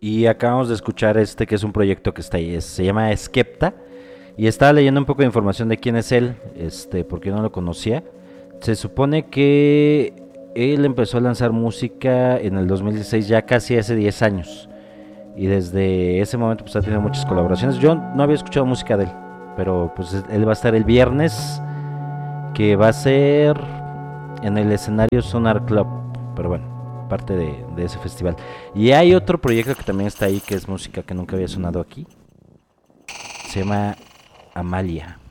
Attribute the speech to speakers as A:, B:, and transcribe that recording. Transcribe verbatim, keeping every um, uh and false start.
A: Y acabamos de escuchar este que es un proyecto que está ahí, es- se llama Skepta. Y estaba leyendo un poco de información de quién es él, este, porque no lo conocía. Se supone que él empezó a lanzar música en el dos mil dieciséis, ya casi hace diez años. Y desde ese momento pues ha tenido muchas colaboraciones. Yo no había escuchado música de él, pero pues él va a estar el viernes, que va a ser en el escenario Sonar Club. Pero bueno, parte de, de ese festival. Y hay otro proyecto que también está ahí, que es música que nunca había sonado aquí. Se llama Amalia.